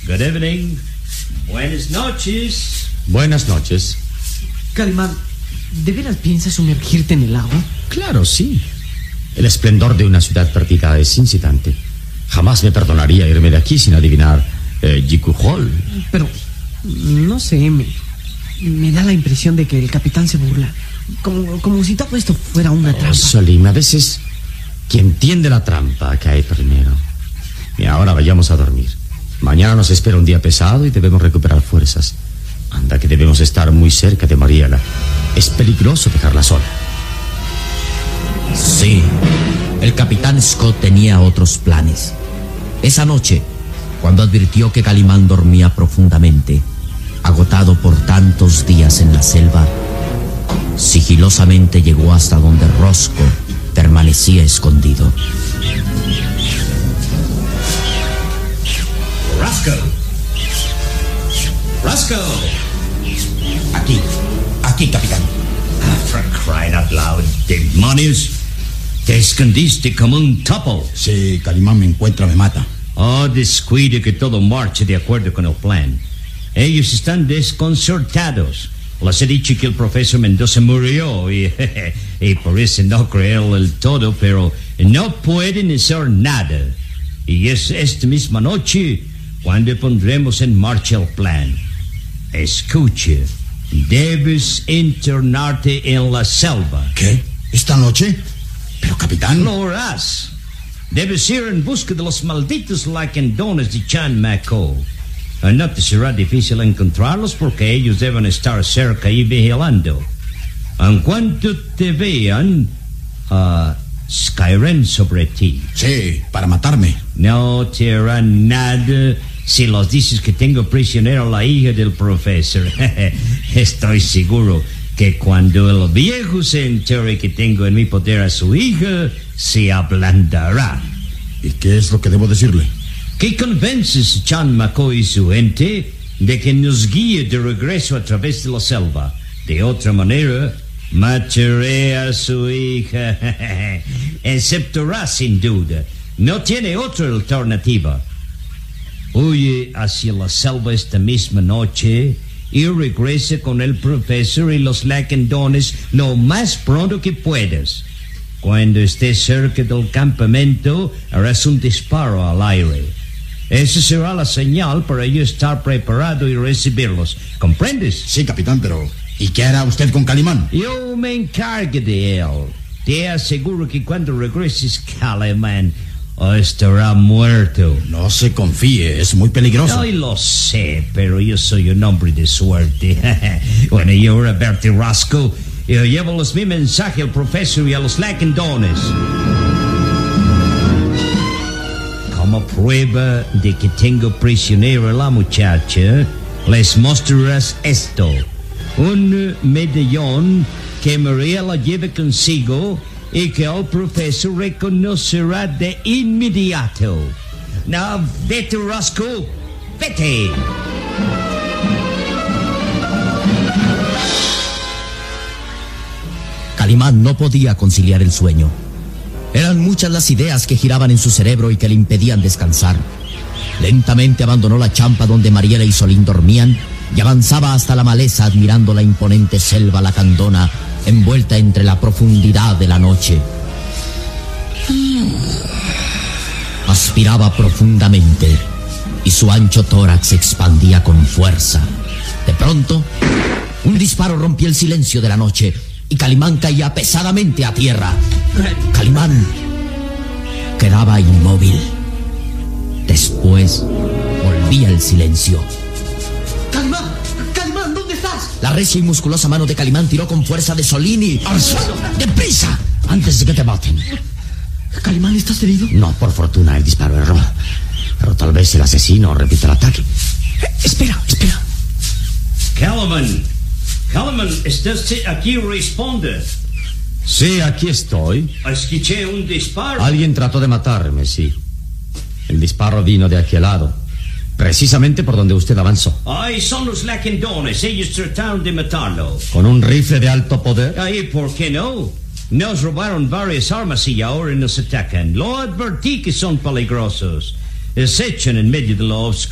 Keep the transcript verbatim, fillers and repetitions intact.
Good evening. Buenas noches. Buenas noches. Calimán, ¿de veras piensas sumergirte en el agua? Claro, sí. El esplendor de una ciudad perdida es incitante. Jamás me perdonaría irme de aquí sin adivinar eh, Jicujol. Pero, no sé, me, me da la impresión de que el capitán se burla. Como, como si todo esto fuera una trampa. Oh, Salim, a veces quien tiende la trampa cae primero. Y ahora vayamos a dormir. Mañana nos espera un día pesado y debemos recuperar fuerzas. Anda, que debemos estar muy cerca de Mariela. Es peligroso dejarla sola. Sí, el capitán Scott tenía otros planes. Esa noche, cuando advirtió que Calimán dormía profundamente, agotado por tantos días en la selva, sigilosamente llegó hasta donde Roscoe permanecía escondido. Roscoe. Roscoe. Aquí, aquí, capitán. Ah, for crying out loud, demonios. Te escondiste como un topo. Si Calimán me encuentra, me mata. Oh, descuide que todo marche de acuerdo con el plan. Ellos están desconcertados. Les he dicho que el profesor Mendoza murió y, y por eso no creo el todo, pero no pueden hacer nada. Y es esta misma noche cuando pondremos en marcha el plan. Escucha, debes internarte en la selva. ¿Qué? ¿Esta noche? Pero, capitán... Lo harás. Debes ir en busca de los malditos lacandones de Chan Maco. No te será difícil encontrarlos porque ellos deben estar cerca y vigilando. En cuanto te vean, uh, caerán sobre ti. Sí, para matarme. No te harán nada si los dices que tengo prisionero a la hija del profesor. Estoy seguro que cuando el viejo se entere que tengo en mi poder a su hija, se ablandará. ¿Y qué es lo que debo decirle? Que convences a Chan Maco y su gente de que nos guíe de regreso a través de la selva. De otra manera, mataré a su hija. Aceptará sin duda. No tiene otra alternativa. Huye hacia la selva esta misma noche y regresa con el profesor y los lacandones lo más pronto que puedas. Cuando estés cerca del campamento, harás un disparo al aire. Esa será la señal para yo estar preparado y recibirlos. ¿Comprendes? Sí, capitán, pero... ¿y qué hará usted con Calimán? Yo me encargo de él. Te aseguro que cuando regreses, Calimán estará muerto. No se confíe, es muy peligroso. No, lo sé, pero yo soy un hombre de suerte. Bueno, y ahora, Bertie Roscoe, yo llevo mi mensaje al profesor y a los lacandones. Como prueba de que tengo prisionero a la muchacha, les mostrarás esto. Un medallón que Mariela lleva consigo y que el profesor reconocerá de inmediato. Now, vete, Roscoe, vete. Calimán no podía conciliar el sueño. Eran muchas las ideas que giraban en su cerebro y que le impedían descansar. Lentamente abandonó la champa donde Mariela y Solín dormían y avanzaba hasta la maleza admirando la imponente selva lacandona envuelta entre la profundidad de la noche. Aspiraba profundamente y su ancho tórax se expandía con fuerza. De pronto, un disparo rompió el silencio de la noche y Calimán caía pesadamente a tierra. Calimán quedaba inmóvil. Después volvía el silencio. ¡Calimán! ¡Calimán! ¿Dónde estás? La recia y musculosa mano de Calimán tiró con fuerza de Solini. ¡Al suelo! ¡Deprisa! Antes de que te maten. ¿Calimán, estás herido? No, por fortuna el disparo erró. Pero tal vez el asesino repita el ataque. Eh, espera, espera. Calimán, Calimán, ¿estás aquí? Responde. Sí, aquí estoy. Escuché un disparo. Alguien trató de matarme, sí. El disparo vino de aquel lado, precisamente por donde usted avanzó. Ay, son los lacandones. Ellos trataron de matarlo. ¿Con un rifle de alto poder? Ay, ¿por qué no? Nos robaron varias armas y ahora nos atacan. Lo advertí que son peligrosos. Se echan en medio de la oscuridad.